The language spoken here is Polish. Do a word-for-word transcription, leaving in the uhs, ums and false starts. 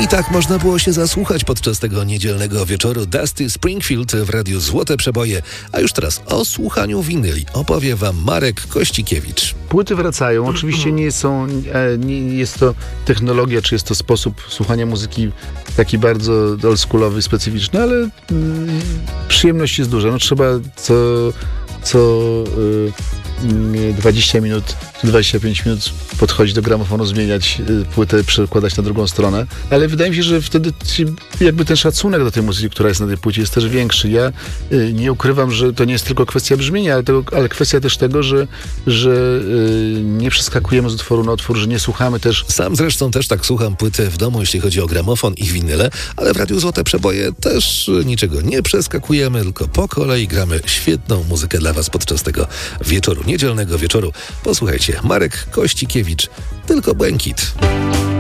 I tak można było się zasłuchać podczas tego niedzielnego wieczoru Dusty Springfield w Radiu Złote Przeboje. A już teraz o słuchaniu winyli opowie wam Marek Kościkiewicz. Płyty wracają. Oczywiście nie są, nie jest to technologia, czy jest to sposób słuchania muzyki taki bardzo oldschoolowy, specyficzny, ale mm, przyjemność jest duża. No trzeba co, co y, dwadzieścia minut, dwadzieścia pięć minut podchodzić do gramofonu, zmieniać płytę, przekładać na drugą stronę, ale wydaje mi się, że wtedy jakby ten szacunek do tej muzyki, która jest na tej płycie, jest też większy. Ja y, nie ukrywam, że to nie jest tylko kwestia brzmienia, ale, tego, ale kwestia też tego, że, że y, nie przeskakujemy z utworu na utwór, że nie słuchamy też. Sam zresztą też tak słucham płyty w domu, jeśli chodzi o gramofon i winyle, ale w Radiu Złote Przeboje też niczego nie przeskakujemy, tylko po kolei gramy świetną muzykę dla was podczas tego wieczoru, niedzielnego wieczoru. Posłuchajcie, Marek Kościkiewicz, Tylko błękit.